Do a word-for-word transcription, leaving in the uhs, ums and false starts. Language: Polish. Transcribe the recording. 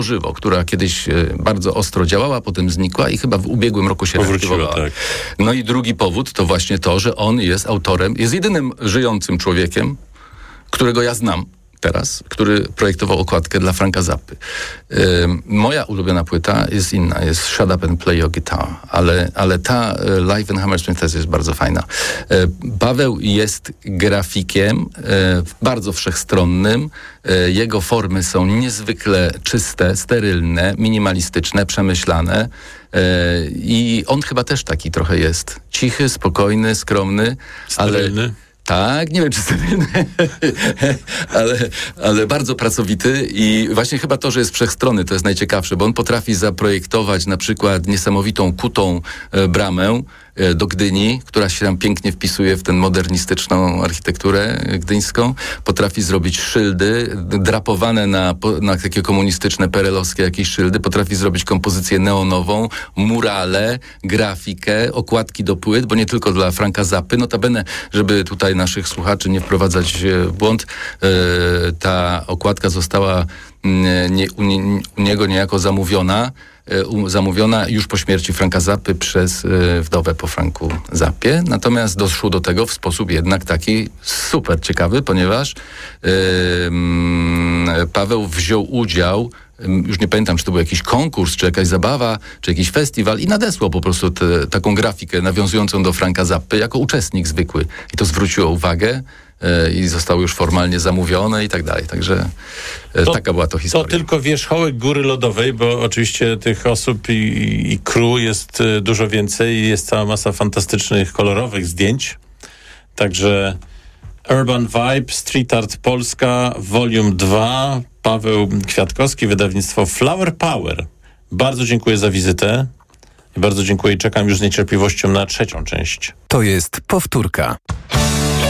żywo, która kiedyś bardzo ostro działała, potem znikła i chyba w ubiegłym roku się reaktywowała. Tak. No i drugi powód to właśnie to, że on jest autorem, jest jedynym żyjącym człowiekiem, którego ja znam teraz, który projektował okładkę dla Franka Zappy. Yy, moja ulubiona płyta jest inna, jest Shut Up and Play Your Guitar, ale, ale ta y, Live in Hammersmith jest bardzo fajna. Yy, Paweł jest grafikiem yy, bardzo wszechstronnym. Yy, jego formy są niezwykle czyste, sterylne, minimalistyczne, przemyślane. Yy, I on chyba też taki trochę jest. Cichy, spokojny, skromny, sterylny. ale... Tak, nie wiem, czy sterylny, ale, ale bardzo pracowity i właśnie chyba to, że jest wszechstronny, to jest najciekawsze, bo on potrafi zaprojektować na przykład niesamowitą kutą e, bramę e, do Gdyni, która się tam pięknie wpisuje w tę modernistyczną architekturę gdyńską. Potrafi zrobić szyldy drapowane na, na takie komunistyczne, perelowskie jakieś szyldy. Potrafi zrobić kompozycję neonową, murale, grafikę, okładki do płyt, bo nie tylko dla Franka Zappy. Notabene, żeby tutaj naszych słuchaczy nie wprowadzać w błąd, e, ta okładka została nie, u, nie, u niego niejako zamówiona, e, zamówiona już po śmierci Franka Zappy przez e, wdowę po Franku Zappie. Natomiast doszło do tego w sposób jednak taki super ciekawy, ponieważ e, m, Paweł wziął udział, już nie pamiętam, czy to był jakiś konkurs, czy jakaś zabawa, czy jakiś festiwal i nadesłał po prostu te, taką grafikę nawiązującą do Franka Zappy jako uczestnik zwykły. I to zwróciło uwagę e, i zostało już formalnie zamówione i tak dalej. Także e, to, taka była to historia. To tylko wierzchołek góry lodowej, bo oczywiście tych osób i, i crew jest dużo więcej i jest cała masa fantastycznych, kolorowych zdjęć. Także Urban Vibe, Street Art Polska, Volume dwa, Paweł Kwiatkowski, wydawnictwo Flower Power. Bardzo dziękuję za wizytę i bardzo dziękuję i czekam już z niecierpliwością na trzecią część. To jest powtórka.